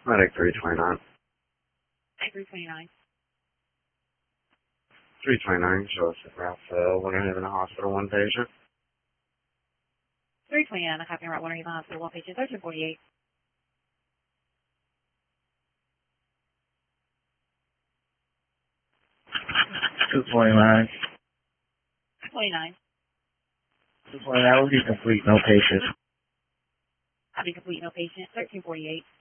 Medic 329. Medic 329. 329, show us at Route Winter Haven Hospital, one patient. 329, I copy Route Winter Haven Hospital, one patient, 1348. 229. 29. 229 will be complete, no patient. I'll be complete, no patient, 1348.